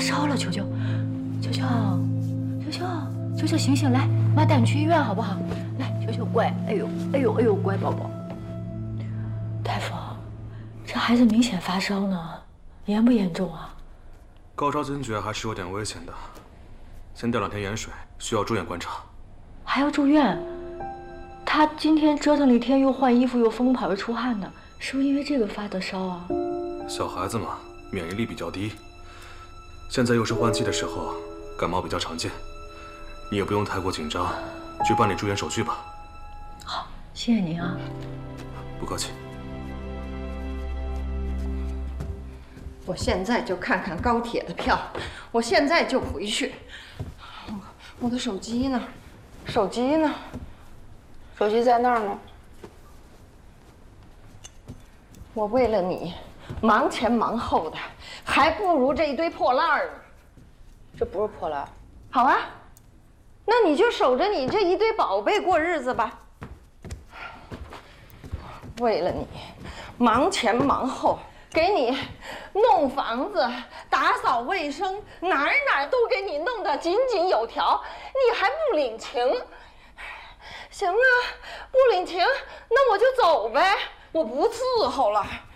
烧了，球球，球球，球球，球球，醒醒来，妈带你去医院好不好？来，球球乖，哎呦，哎呦，哎呦，乖宝宝。大夫，这孩子明显发烧呢，严不严重啊？ 高烧惊厥还是有点危险的，先吊2天盐水，需要住院观察。 还要住院？他今天折腾了1天，又换衣服，又疯跑，又出汗的，是不是因为这个发的烧啊？ 小孩子嘛，免疫力比较低，现在又是换季的时候，感冒比较常见。你也不用太过紧张，去办理住院手续吧。 好，谢谢您啊。 不客气。 我现在就看看高铁的票，我现在就回去。我的手机呢？手机呢？ 手机在那儿呢。 我为了你，忙前忙后的，还不如这一堆破烂儿呢。 这不是破烂。 好啊，那你就守着你这一堆宝贝过日子吧。为了你，忙前忙后，给你弄房子、打扫卫生，哪儿都给你弄得井井有条，你还不领情？行啊，不领情，那我就走呗，我不伺候了。